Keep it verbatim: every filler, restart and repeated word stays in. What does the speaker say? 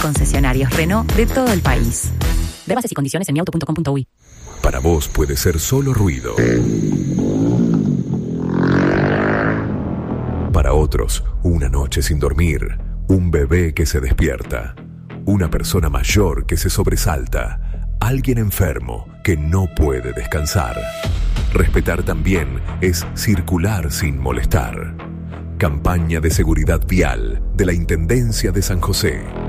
Concesionarios Renault de todo el país. Ve bases y condiciones en mi auto punto com punto uy. Para vos puede ser solo ruido. Para otros, una noche sin dormir, un bebé que se despierta, una persona mayor que se sobresalta, alguien enfermo que no puede descansar. Respetar también es circular sin molestar. Campaña de seguridad vial de la Intendencia de San José.